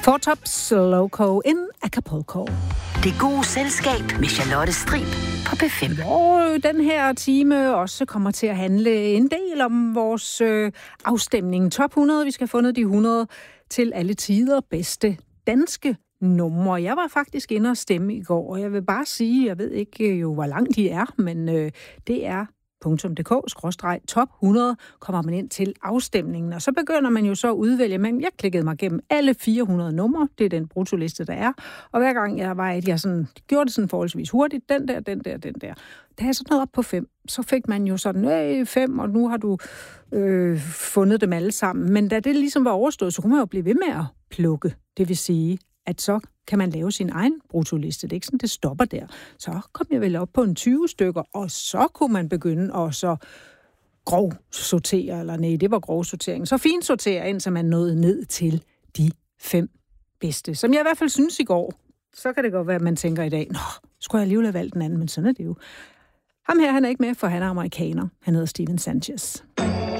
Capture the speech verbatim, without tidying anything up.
Four Tops Loco in Acapulco. Det gode selskab med Charlotte Strib på P fem. Hvor den her time også kommer til at handle en del om vores øh, afstemning. Top hundrede, vi skal have fundet de hundrede til alle tider bedste danske numre. Jeg var faktisk inde og stemme i går, og jeg vil bare sige, jeg ved ikke jo, hvor langt de er, men øh, det er .dk skråstreg top hundrede kommer man ind til afstemningen, og så begynder man jo så at udvælge, men jeg klikkede mig gennem alle fire hundrede numre, det er den bruttoliste, der er, og hver gang jeg var et, jeg sådan, gjorde det sådan forholdsvis hurtigt, den der, den der, den der. Da jeg så nåede op på fem, så fik man jo sådan, øh, fem, og nu har du øh, fundet dem alle sammen, men da det ligesom var overstået, så kunne man jo blive ved med at plukke, det vil sige, at så kan man lave sin egen bruttoliste. Det er ikke sådan, det stopper der. Så kom jeg vel op på en tyve stykker, og så kunne man begynde at så grov sortere, eller nej, det var grov sortering. Så fin sortere, indtil man nåede ned til de fem bedste. Som jeg i hvert fald synes i går. Så kan det godt være, at man tænker i dag, nå, skulle jeg alligevel have valgt den anden, men sådan er det jo. Ham her, han er ikke med, for han er amerikaner. Han hedder Steven Sanchez.